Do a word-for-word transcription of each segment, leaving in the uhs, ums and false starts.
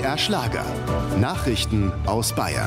B R Schlager. Nachrichten aus Bayern.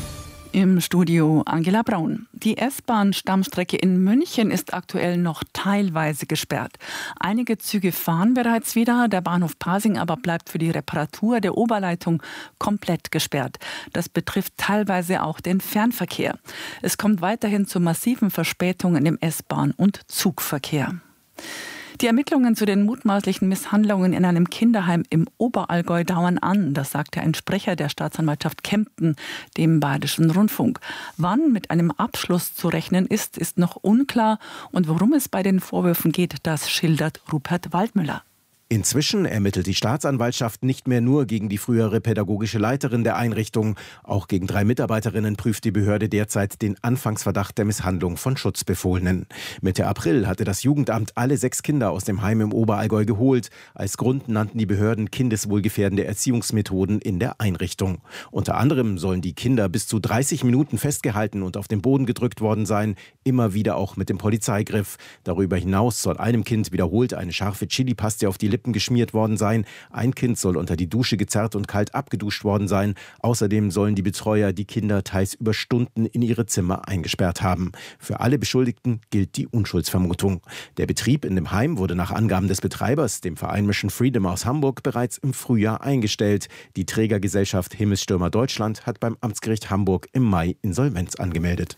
Im Studio Angela Braun. Die S-Bahn-Stammstrecke in München ist aktuell noch teilweise gesperrt. Einige Züge fahren bereits wieder, der Bahnhof Pasing aber bleibt für die Reparatur der Oberleitung komplett gesperrt. Das betrifft teilweise auch den Fernverkehr. Es kommt weiterhin zu massiven Verspätungen im S-Bahn- und Zugverkehr. Die Ermittlungen zu den mutmaßlichen Misshandlungen in einem Kinderheim im Oberallgäu dauern an. Das sagte ein Sprecher der Staatsanwaltschaft Kempten dem Bayerischen Rundfunk. Wann mit einem Abschluss zu rechnen ist, ist noch unklar. Und worum es bei den Vorwürfen geht, das schildert Rupert Waldmüller. Inzwischen ermittelt die Staatsanwaltschaft nicht mehr nur gegen die frühere pädagogische Leiterin der Einrichtung. Auch gegen drei Mitarbeiterinnen prüft die Behörde derzeit den Anfangsverdacht der Misshandlung von Schutzbefohlenen. Mitte April hatte das Jugendamt alle sechs Kinder aus dem Heim im Oberallgäu geholt. Als Grund nannten die Behörden kindeswohlgefährdende Erziehungsmethoden in der Einrichtung. Unter anderem sollen die Kinder bis zu dreißig Minuten festgehalten und auf den Boden gedrückt worden sein, immer wieder auch mit dem Polizeigriff. Darüber hinaus soll einem Kind wiederholt eine scharfe Chilipaste auf die Lippen geschmiert worden sein. Ein Kind soll unter die Dusche gezerrt und kalt abgeduscht worden sein. Außerdem sollen die Betreuer die Kinder teils über Stunden in ihre Zimmer eingesperrt haben. Für alle Beschuldigten gilt die Unschuldsvermutung. Der Betrieb in dem Heim wurde nach Angaben des Betreibers, dem Verein Mission Freedom aus Hamburg, bereits im Frühjahr eingestellt. Die Trägergesellschaft Himmelsstürmer Deutschland hat beim Amtsgericht Hamburg im Mai Insolvenz angemeldet.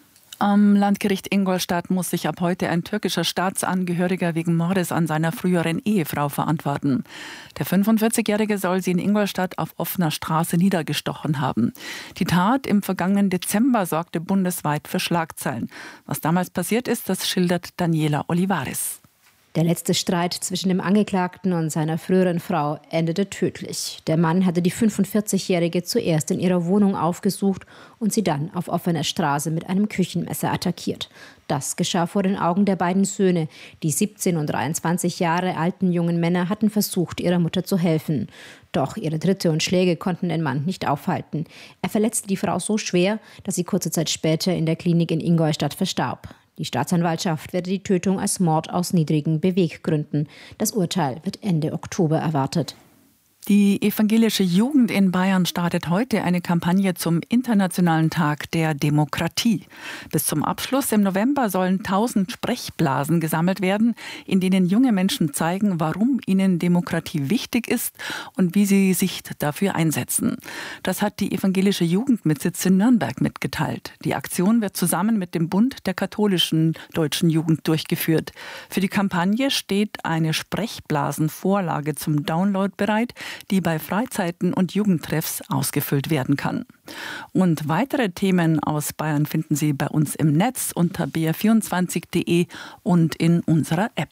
Am Landgericht Ingolstadt muss sich ab heute ein türkischer Staatsangehöriger wegen Mordes an seiner früheren Ehefrau verantworten. Der fünfundvierzigjährige soll sie in Ingolstadt auf offener Straße niedergestochen haben. Die Tat im vergangenen Dezember sorgte bundesweit für Schlagzeilen. Was damals passiert ist, das schildert Daniela Olivares. Der letzte Streit zwischen dem Angeklagten und seiner früheren Frau endete tödlich. Der Mann hatte die fünfundvierzigjährige zuerst in ihrer Wohnung aufgesucht und sie dann auf offener Straße mit einem Küchenmesser attackiert. Das geschah vor den Augen der beiden Söhne. Die siebzehn und dreiundzwanzig Jahre alten jungen Männer hatten versucht, ihrer Mutter zu helfen. Doch ihre Tritte und Schläge konnten den Mann nicht aufhalten. Er verletzte die Frau so schwer, dass sie kurze Zeit später in der Klinik in Ingolstadt verstarb. Die Staatsanwaltschaft werde die Tötung als Mord aus niedrigen Beweggründen. Das Urteil wird Ende Oktober erwartet. Die evangelische Jugend in Bayern startet heute eine Kampagne zum Internationalen Tag der Demokratie. Bis zum Abschluss im November sollen tausend Sprechblasen gesammelt werden, in denen junge Menschen zeigen, warum ihnen Demokratie wichtig ist und wie sie sich dafür einsetzen. Das hat die evangelische Jugend mit Sitz in Nürnberg mitgeteilt. Die Aktion wird zusammen mit dem Bund der katholischen deutschen Jugend durchgeführt. Für die Kampagne steht eine Sprechblasenvorlage zum Download bereit, die bei Freizeiten und Jugendtreffs ausgefüllt werden kann. Und weitere Themen aus Bayern finden Sie bei uns im Netz unter b r vierundzwanzig punkt d e und in unserer App.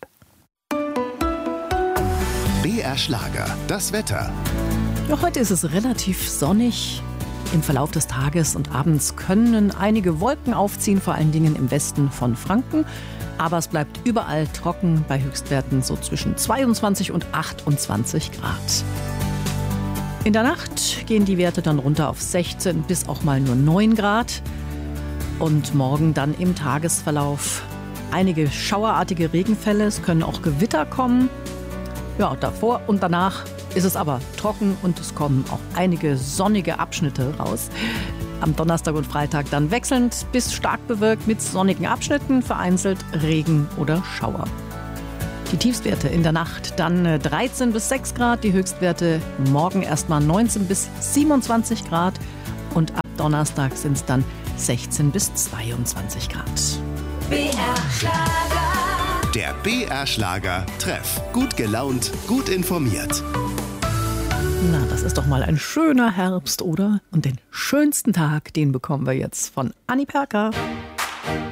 B R Schlager, das Wetter. Ja, heute ist es relativ sonnig. Im Verlauf des Tages und abends können einige Wolken aufziehen, vor allen Dingen im Westen von Franken. Aber es bleibt überall trocken, bei Höchstwerten so zwischen zweiundzwanzig und achtundzwanzig Grad. In der Nacht gehen die Werte dann runter auf sechzehn bis auch mal nur neun Grad. Und morgen dann im Tagesverlauf einige schauerartige Regenfälle. Es können auch Gewitter kommen. Ja, davor und danach ist es aber trocken und es kommen auch einige sonnige Abschnitte raus. Am Donnerstag und Freitag dann wechselnd bis stark bewölkt mit sonnigen Abschnitten, vereinzelt Regen oder Schauer. Die Tiefstwerte in der Nacht dann dreizehn bis sechs Grad, die Höchstwerte morgen erstmal neunzehn bis siebenundzwanzig Grad und ab Donnerstag sind es dann sechzehn bis zweiundzwanzig Grad. B R Schlager. Der B R Schlager Treff. Gut gelaunt, gut informiert. Na, das ist doch mal ein schöner Herbst, oder? Und den schönsten Tag, den bekommen wir jetzt von Anni Perker.